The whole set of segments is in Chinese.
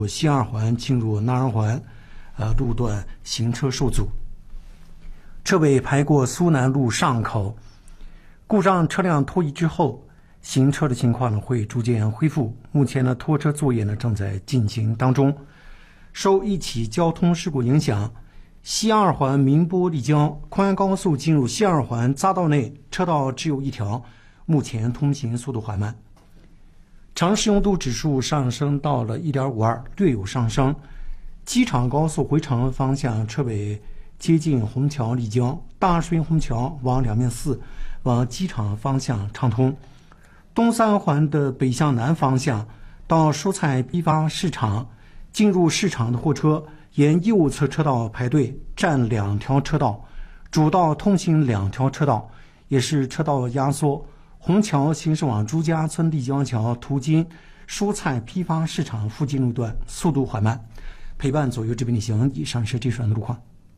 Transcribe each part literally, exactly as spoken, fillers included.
西二环进入南二环，呃，路段行车受阻。车尾排过苏南路上口，故障车辆脱移之后，行车的情况呢会逐渐恢复。目前呢，拖车作业呢正在进行当中。受一起交通事故影响，西二环明波丽江昆安高速进入西二环匝道内，车道只有一条，目前通行速度缓慢。城市拥堵指数上升到了 一点五二， 略有上升。机场高速回程方向车尾接近虹桥丽江，大顺虹桥往两面四往机场方向畅通。东三环的北向南方向到蔬菜批发市场，进入市场的货车沿右侧车道排队，占两条车道，主道通行两条车道，也是车道压缩。虹桥行驶往朱家村立江桥途经蔬菜批发市场附近路段速度缓慢。陪伴左右这边的行，以上是这段的路况。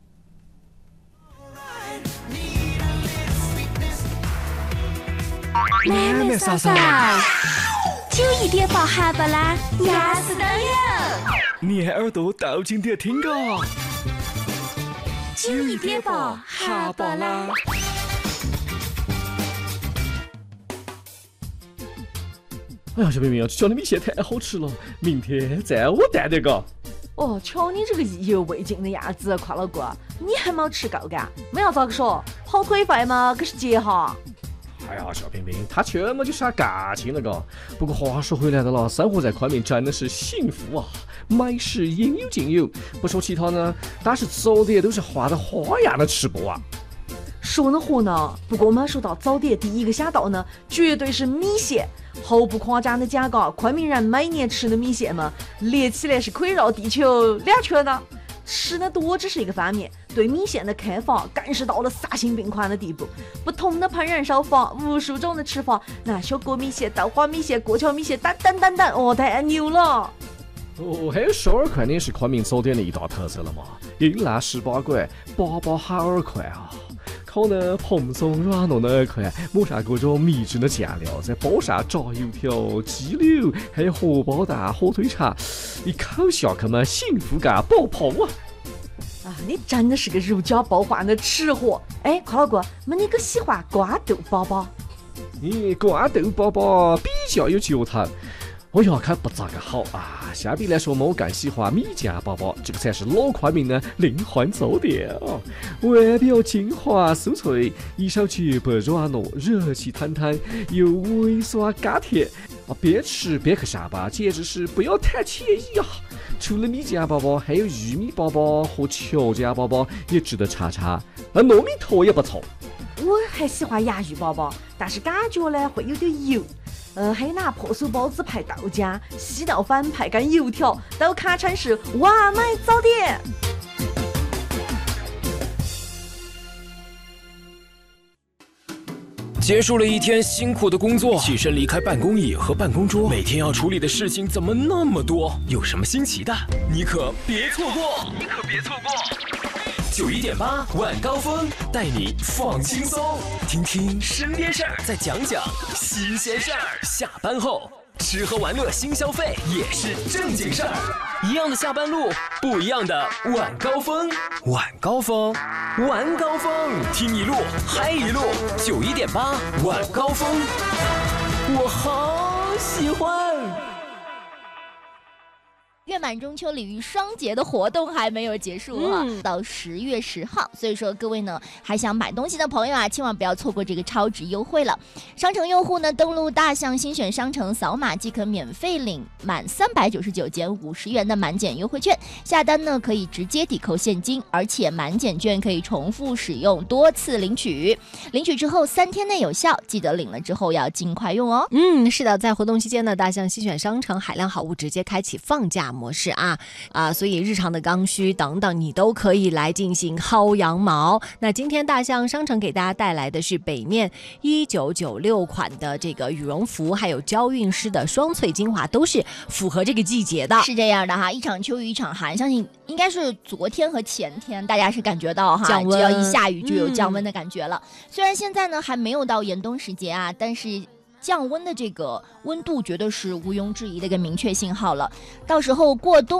妹妹嫂嫂，九一点八哈巴啦，压死都有。 你耳朵倒进点听个。 九一点八哈巴啦。 哎呀，小妹妹，这家的米线太好吃了，明天再我带点个。 哦，瞧你这个意犹未尽的样子，夸老哥，你还没吃够干？没要咋个说？跑腿费嘛，可是结哈。 哎呀，小平平，他全部就是他感情那个。不过话说回来的了，生活在昆明真的是幸福啊，美食应有尽有。不说其他呢，但是早点都是花的花样的吃不完。 说呢话呢，不过我们说到早点，第一个想到呢，绝对是米线。毫不夸张的讲个，昆明人每年吃的米线嘛，列起来是可以绕地球两圈的。吃的多只是一个方面，对米线的开发更是到了丧心病狂的地步。不同的烹饪手法，无数种的吃法，那小锅米线、豆花米线、过桥米线等等等等，哦，太牛了！ 哦，还有十二块呢，是昆明早点的一大特色了嘛。云南十八馆，八八好二块啊！烤呢蓬松软糯的二块，抹上各种秘制的酱料，再包上炸油条、鸡柳，还有荷包蛋、火腿肠，一口下去嘛，幸福感爆棚啊！ 啊，你真的是个如假包换的吃货！哎，快老哥，那你可喜欢瓜豆包包？ 你瓜豆包包比较有嚼头。我要看不咋个好啊！相比来说嘛，我更喜欢米酱包包，这个才是老昆明的灵魂早点啊！外表金滑酥脆，一手绝不软糯，热气腾腾又微酸甘甜啊！边吃边去上班，简直是不要太惬意啊！除了米酱包包，还有玉米包包和球酱包包也值得尝尝，啊，糯米坨也不错。 我还喜欢洋芋包包，但是感觉呢会有点油。呃，还拿破酥包子配豆浆，稀豆粉配根油条，都堪称是完美早点。 结束了一天辛苦的工作，起身离开办公椅和办公桌，每天要处理的事情怎么那么多？有什么新奇的？你可别错过！你可别错过！九一点八晚高峰带你放轻松，听听身边事儿，再讲讲新鲜事儿。下班后吃喝玩乐新消费也是正经事儿，一样的下班路，不一样的晚高峰。晚高峰，晚高峰，听一路嗨一路。九一点八晚高峰，我好喜欢。 月满中秋鲤鱼双节的活动还没有结束哈、嗯，到十月十号，所以说各位呢还想买东西的朋友啊，千万不要错过这个超值优惠了。商城用户呢登录大象新选商城，扫码即可免费领满三百九十九减五十元的满减优惠券，下单呢可以直接抵扣现金，而且满减券可以重复使用，多次领取，领取之后三天内有效，记得领了之后要尽快用哦。 嗯，是的，在活动期间呢，大象新选商城海量好物直接开启放假模式啊啊，所以日常的刚需等等，你都可以来进行薅羊毛。那今天大象商城给大家带来的是北面一九九六款的这个羽绒服，还有娇韵诗的双萃精华，都是符合这个季节的。 是这样的哈，一场秋雨一场寒，相信应该是昨天和前天大家是感觉到哈， 降温， 只要一下雨就有降温的感觉了。嗯、虽然现在呢还没有到严冬时节啊，但是降温的这个温度绝对是毋庸置疑的一个明确信号了。到时候过冬